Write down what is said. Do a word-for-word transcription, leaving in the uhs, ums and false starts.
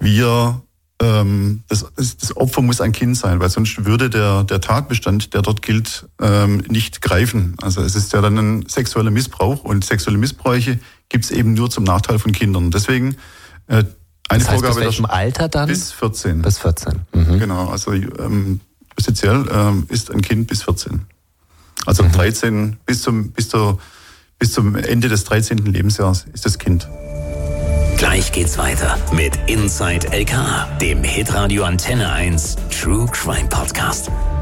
wir ähm, das, das Opfer muss ein Kind sein, weil sonst würde der, der Tatbestand, der dort gilt, ähm, nicht greifen. Also es ist ja dann ein sexueller Missbrauch und sexuelle Missbräuche gibt es eben nur zum Nachteil von Kindern. Deswegen äh, eine das heißt, Vorgabe bis welchem der Alter dann? Bis vierzehn. Bis vierzehn. Mhm. Genau, also ähm, offiziell ähm, ist ein Kind bis vierzehn. Also mhm. dreizehn bis zum bis zur bis zum Ende des dreizehnten Lebensjahres ist das Kind. Gleich geht's weiter mit Inside L K, dem Hitradio Antenne eins True Crime Podcast.